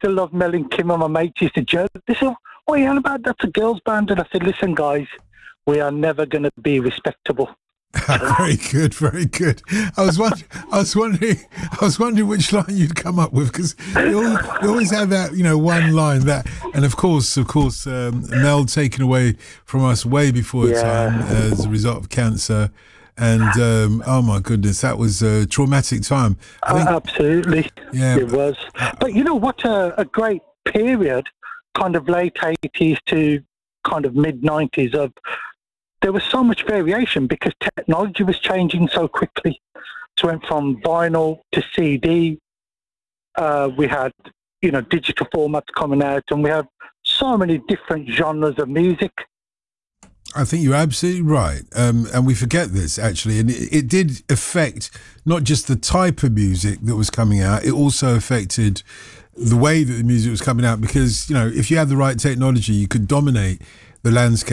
to love Mel and Kim, and my mates used to joke. They said, "What are you on about? That's a girls' band." And I said, "Listen, guys, we are never going to be respectable." Very good, very good. I was wondering which line you'd come up with, because you always have that, one line that, and of course, Mel taken away from us way before her time as a result of cancer, and oh my goodness, that was a traumatic time. Absolutely, yeah, it was. But you know what? A great period, kind of late 80s to kind of mid 90s of. There was so much variation because technology was changing so quickly. So it went from vinyl to CD. We had, digital formats coming out, and we have so many different genres of music. I think you're absolutely right. And we forget this, actually. And it did affect not just the type of music that was coming out, it also affected the way that the music was coming out, because, if you had the right technology, you could dominate the landscape